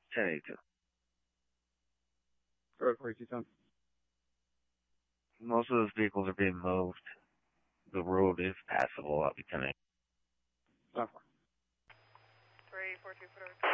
1082. Road 4210. Most of those vehicles are being moved. The road is passable. I'll be 1082. 10-4. 342.